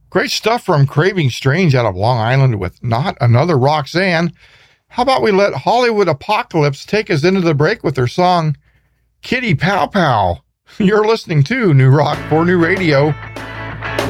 Great stuff from Craving Strange out of Long Island with Not Another Roxanne. How about we let Hollywood Apocalypse take us into the break with their song, Kitty Pow Pow. You're listening to New Rock for New Radio.